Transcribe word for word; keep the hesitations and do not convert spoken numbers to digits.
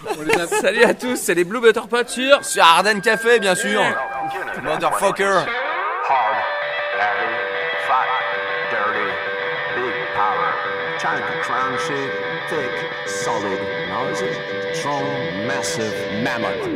On les a... Salut à tous, c'est les Blue Butter Pots sur... Sur Arden Café, bien sûr. Motherfucker. Hard, heavy, fat, dirty, big power. Trying to crown shit, thick, solid, noses, strong, massive mammoth.